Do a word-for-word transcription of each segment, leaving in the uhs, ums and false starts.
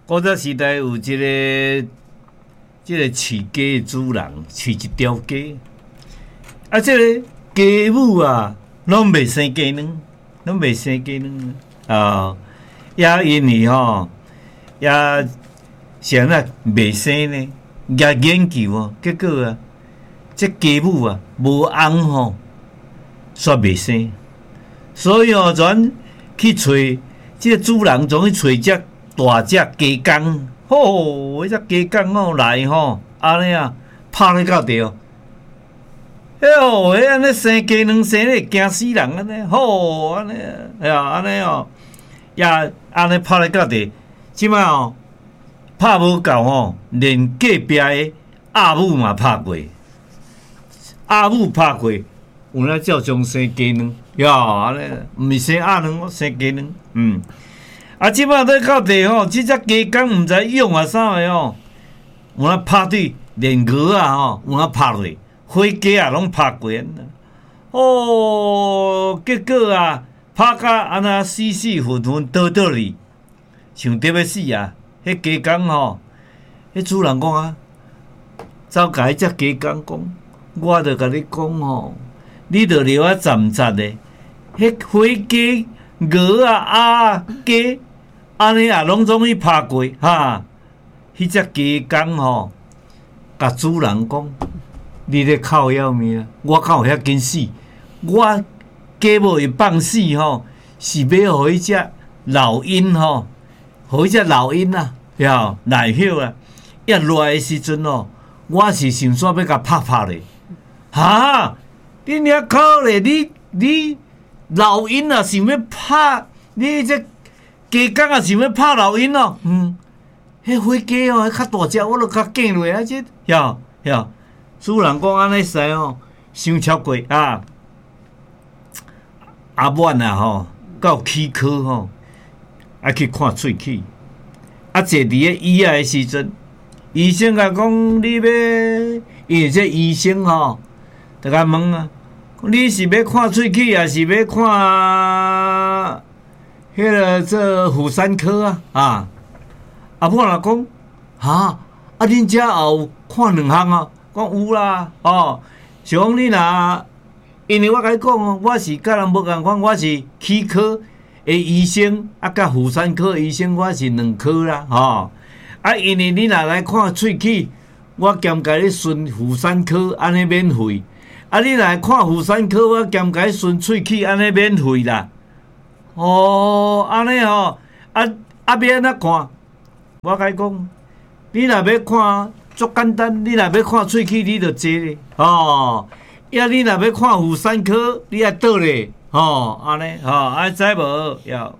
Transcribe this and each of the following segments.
古早时代有一个，即个饲鸡的主人饲一条鸡，啊，即个鸡母啊，拢袂生鸡卵，拢袂生鸡卵啊，也因为吼，也想啊袂生呢，也研究哦，结果啊，即鸡母啊无翁吼，煞袂生，所以哦，全去找即个主人，总去找只。大只鸡公，吼！迄只鸡公吼来吼，安尼啊，拍咧到地哦。哎呦，迄安尼生鸡卵生咧惊死人安尼，吼安尼，哎呀安尼哦，也安尼拍咧到地，即摆哦拍无够吼，连隔壁的阿母嘛拍过，阿母拍过，有那照种生鸡卵，呀安尼，毋是生鸭卵，生鸡卵，嗯。啊！即摆咧到地吼，即只鸡公毋知用啊啥个吼，有那拍对连鹅啊吼，有那拍落，火鸡啊拢拍过啊。哦，结果啊，拍甲安那死死混混倒倒哩，想得要死啊！迄鸡公吼，迄主人讲啊，走甲迄只鸡公讲，我着甲你讲吼，你着留啊站站的，迄火鸡、鹅啊、鸭啊、鸡。安尼啊，拢总去拍过哈。迄只鸡公吼，甲主人讲：你咧靠妖命啊！我靠遐紧死，我鸡母会放死吼，是要互迄只老鹰吼，互迄只老鹰啊，呀内晓啊，一来的时阵哦，我是想煞要甲拍拍咧。哈！你俩靠咧，你你老鹰啊，想要拍你这。鸡公啊，想要拍老鹰哦，嗯，迄火鸡哦，迄较大只，我都较见落啊，这，呀呀，主人讲安尼使哦，伤超过啊，阿满啊吼，到齿科吼，爱去看喙齿，啊，坐伫咧医院的时阵，医生甲讲你要，因为这医生吼，就甲问啊，你是要看喙齿，还是要看？迄个这妇产科啊，啊，阿婆若讲，哈，啊，恁遮也有看两项啊？讲有啦，哦，是讲你若，因为我甲你讲哦，我是甲人无共款，我是齿科的医生，啊，甲妇产科的医生，我是两科啦，吼、哦，啊，因为你若来看喙齿，我兼甲你顺妇产科，安尼免费，啊，你若来看妇产科，我兼甲你顺喙齿，安尼免费啦。哦，安尼吼，啊啊，要安怎看？我甲你讲，你若要看，足简单。你若要看喙齿，你就坐咧，哦。呀，你若要看妇产科，你爱倒咧，吼，安尼，吼，爱知无？要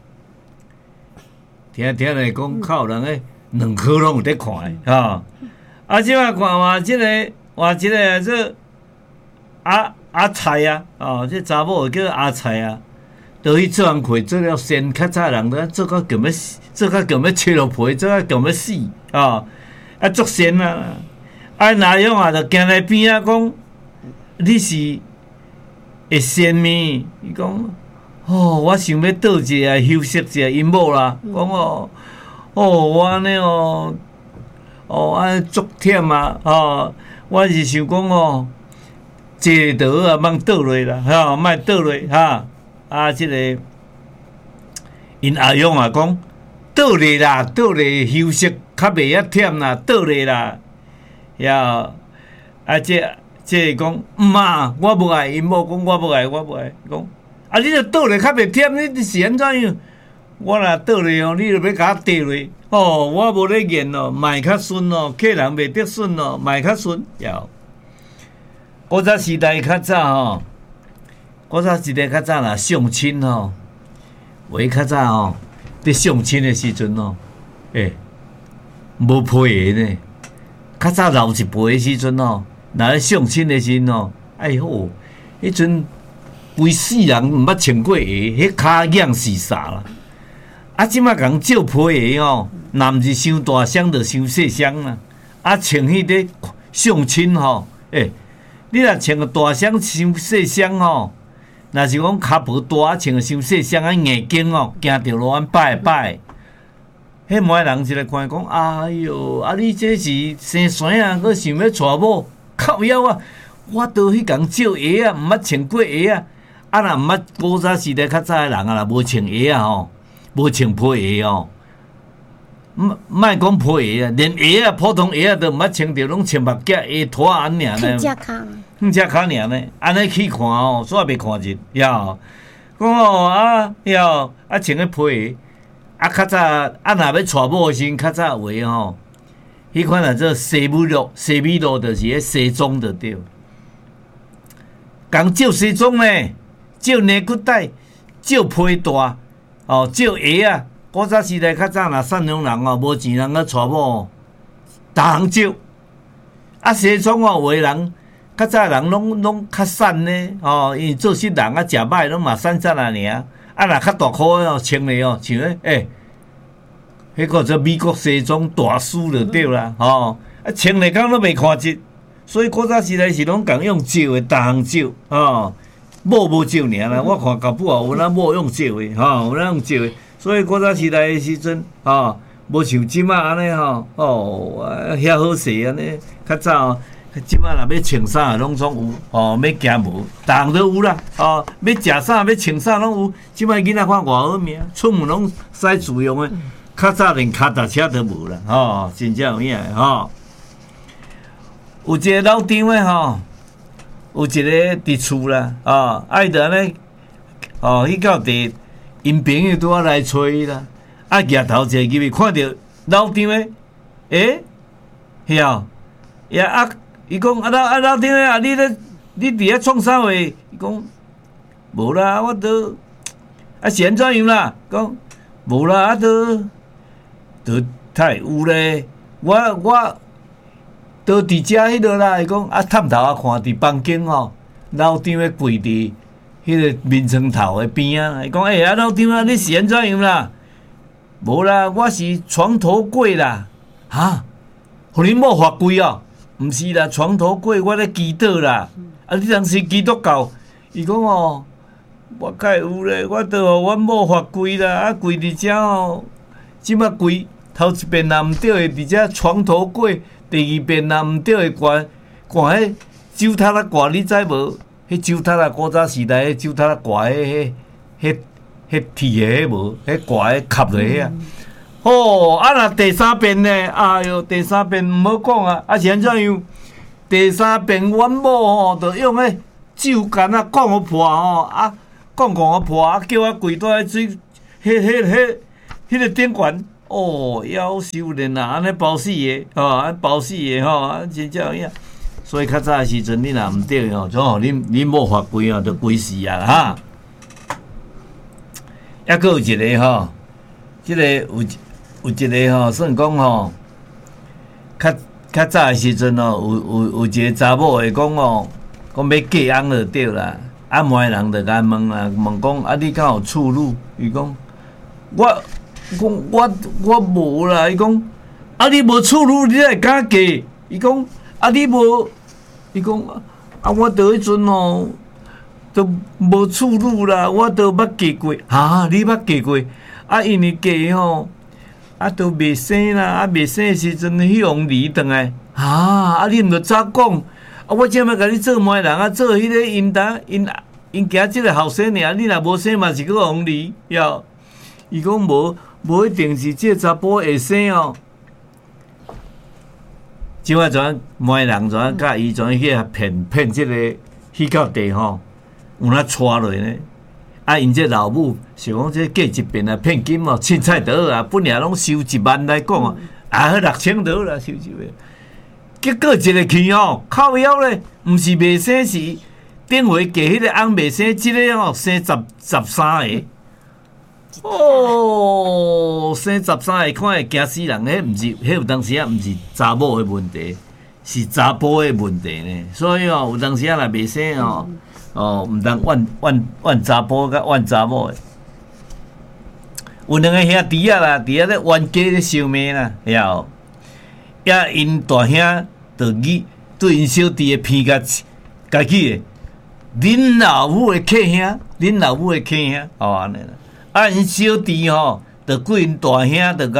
听听来讲，靠人诶，两科拢有在看诶，吼。啊，即摆看嘛，即个话，即个这阿阿菜啊，哦，这查某叫阿菜啊。倒去做工课，做了先较早人都做到强要死，做到强要切落皮，做到强要死啊！啊，足先啊！啊，哪样啊？就行来边啊，讲你是会先咪？伊讲哦，我想要倒一下休息一下，因某啦，讲哦，哦，我安尼哦，哦，安足忝啊！哦，我是想讲哦，坐倒啊，莫倒落啦，哈，莫倒落哈。啊，即、这个因阿勇啊讲，倒咧啦，倒咧休息，较袂遐忝啦，倒咧啦。呀，啊，即即讲，毋啊，我无爱，因某讲我无爱，我无爱，讲，啊，你著倒咧较袂忝，你是安怎样？我若倒咧哦，你著要甲我倒落，哦，我无咧演哦，卖较顺哦，客人袂得顺哦，卖较顺。呀，古早时代较早吼。古早时代较早啦，相亲吼，话较早吼，伫相亲的时阵吼，诶、欸，无配的呢。较早老一辈的时阵吼，若咧相亲的时阵吼，哎呦，迄阵规世人毋捌穿过鞋，迄骹痒死啥啦。啊，即摆共照配鞋吼，若毋是伤大双，就伤细双啦。啊，穿迄个相亲吼，诶、欸，你若穿个大双伤细双吼。若是讲骹无大，穿个伤细双啊，眼睛哦，行着路安摆摆， 迄某人一来看讲，哎哟，啊你这是生孙啊，佮想要娶某，靠腰啊！我都迄共借鞋啊，毋捌穿过鞋啊。啊，若毋捌古早时代较早诶人啊，若无穿鞋啊吼，无穿皮鞋哦。唔，莫讲皮鞋啊，连鞋啊，普通鞋啊都毋捌穿着，拢穿目镜鞋拖安尔呢。 去只骹， 去只骹尔呢，安尼去看哦，煞袂看入，呀。讲哦啊，呀，啊穿个皮鞋。啊，较早啊，若要娶某时，较早话吼，迄款啊做西米露，西米露就是迄西装就对。讲借西装呢，借内裤带，借皮带，哦，借鞋啊。古早时代较早若善良人哦，无钱人个娶某，逐项借。啊，西装哦，有诶人较早人拢拢较瘦呢，哦，因为做事人啊，食歹拢嘛瘦瘦啊尔。啊，若较大箍哦，穿咧哦，像诶，诶、欸，迄个做美国西装大师就对啦，吼、哦，啊，穿咧讲都袂看入，所以古早时代是拢共用借诶，逐项借，吼，某无借尔啦，我看搞不好有咱某用借诶，吼，有咱用借诶，所以古早时代诶时阵，吼，无像即马安尼吼，哦，遐好势安尼，较早。即摆若要穿啥拢总有，哦，要行无，逐项都有啦，哦，要食啥要穿啥拢有。即摆囡仔看偌好命，出门拢使自用诶，较早连脚踏车都无啦，吼、哦，真正有影诶，吼、哦。有一个老张诶，吼，有一个伫厝啦，哦，啊伊着安尼，哦，迄到地，因朋友拄仔来找伊啦，啊，举头一个入去看着老张诶，诶，晓，呀啊。伊讲啊老啊老张啊，你咧你伫遐创啥话？伊讲无啦，我都啊是安怎样啦？讲无啦，啊都都太有咧。我我都伫遮迄落啦。伊讲啊探头啊看伫房间吼，老张咧跪伫迄个面床头诶边啊。伊讲诶啊老张啊，你是安怎样啦？无啦，我是床头柜啦。哈，互恁某罚跪哦。毋是啦，床头柜我咧祈祷啦。啊，你当时基督教，伊讲哦，我较有咧，我都互阮某罚跪啦，啊跪伫遮哦，即摆跪头一遍也毋对诶，伫遮床头柜，第二遍也毋对诶，悬悬迄酒塔仔挂，你知无？迄酒塔仔古早时代迄酒塔仔挂迄迄迄迄铁诶迄无？迄挂迄卡落遐。哦，啊！若第三遍呢？哎哟，第三遍毋好讲啊！啊是安怎样？第三遍阮某吼，就用迄酒干啊，讲我破吼，啊，讲讲我破，啊，叫我跪倒喺水，迄、迄、迄、迄个顶悬。哦，夭寿咧啦，安尼包死个，吼、哦，安包死个吼，啊，真正样。所以较早诶时阵，你若毋对吼，就吼恁恁某罚跪啊，就跪死啊哈。抑佫有一个吼，即、這個有。有一个吼，算讲吼，较较早诶时阵吼，有有有一个查某会讲哦，讲要嫁翁就对啦。啊，媒人就甲问啊，问讲啊，你敢有处女？伊讲我讲我我无啦。伊讲啊，你无处女，你会敢嫁？伊讲啊，你无？伊讲啊，我倒迄阵吼，都无处女啦，我都捌嫁过。哈，你捌嫁过？啊，因为嫁吼。啊，都未生啦！啊，未生诶时阵，迄王离转来，啊！啊，你毋着早讲，啊，我即摆甲你做媒人啊，做迄个因达因因囝即个后生尔，你若无生嘛是个王离，哟。伊讲无无一定是即个查甫会生哦。即摆怎媒人怎甲伊怎去骗骗即个迄到地吼，有哪带落呢？啊！因这老母想讲，这嫁一遍啊，骗金哦，凊彩就好啊，本来拢收一万来讲哦，啊，六千就好啦，收一万。结果一个去哦，靠腰咧，毋是未生是顶回嫁迄个翁未生，即、這个哦生十十三个。哦，生十三个，看会惊死人，迄毋是，迄有当时啊，毋是查某的问题，是查甫的问题呢。所以哦，有当时啊，若未生哦。嗯哦，毋通怨怨怨查甫甲怨查某诶，有两个兄弟啊啦，伫遐咧冤家咧相骂啦，晓？也因大兄就语对因小弟诶偏甲家己诶，恁老母诶客兄，恁老母诶客兄，哦安尼啦。啊，因小弟吼，就过因大兄，就甲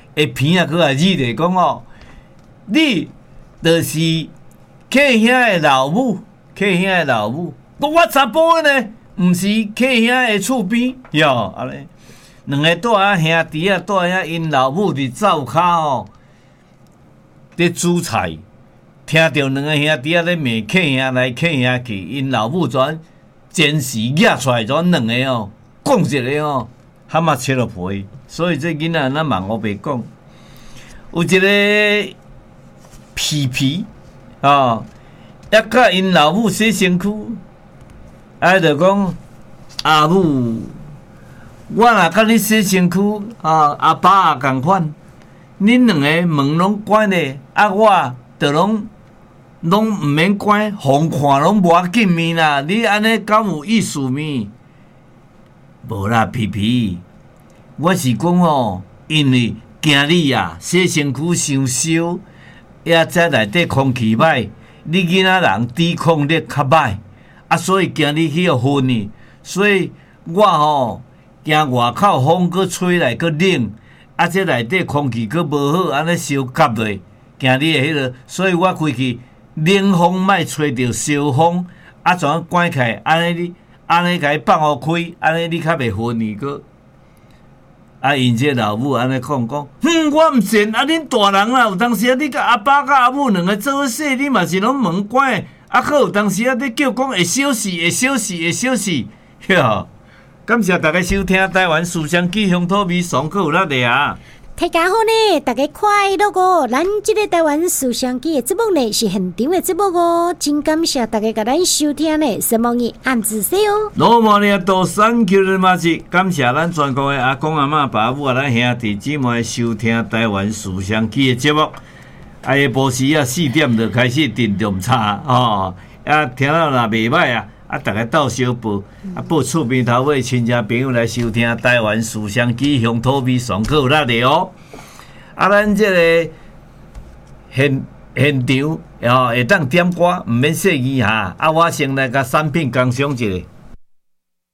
会片啊，佮啊字咧讲哦，你就是客兄的老母，客兄的老母，我查甫呢，毋是客兄的厝边，哟，安尼，两个带啊兄弟啊带啊因老母伫灶骹哦，伫煮菜，听到两个兄弟啊咧骂客兄来客兄去，因老母转监视举出来，转两个哦，讲一个哦，蛤蟆切了皮，所以这囡仔咱嘛我袂讲，有一个皮皮啊，抑甲因老母洗身躯，啊就讲阿母，我若甲你洗身躯啊，阿爸也共款，恁两个门拢关咧，啊我就拢。拢毋免关，互看拢无要紧面啦。你安尼敢有意思咪？无啦，皮皮，我是讲哦，因为今日啊，洗身躯伤烧，也在内底空气歹，你囡仔人抵抗力较歹，啊，所以今日去互昏呢。所以我吼惊外口风佫吹来佫冷，啊，这内底空气佫无好，安尼烧夹落，今日的迄个，所以我开去。冷风莫吹着烧风，啊，怎样关起来？安尼你安尼甲伊放互开，安尼你较袂昏呢个。啊，因这老母安尼讲讲，哼，我毋信啊！恁大人啦，有当时啊，你甲阿爸甲阿母两个做伙洗，你嘛是拢门关，啊，可有当时啊，你叫讲会小事，会小事，会小事，哟！感谢大家收听台湾思想记乡土味爽，可有力的啊！ 大家好呢，大家快乐哦！咱这个台湾思想记的节目呢是现场的节目哦，真感谢大家甲咱收听呢，希望你按仔细哦。 罗马尼亚多三 Q 的马是感谢咱全国的阿公阿嬷、爸母啊，咱兄弟姊妹收听台湾思想记的节目。啊，下晡时啊四点就开始定中茶哦，啊听到若袂歹啊。啊！大家斗小报，啊报厝边头尾亲戚朋友来收听台湾思想记乡土味爽口有力的哦。啊，咱这个现现场哦，会当点歌，毋免说字哈。啊，我先来甲产品工商一下。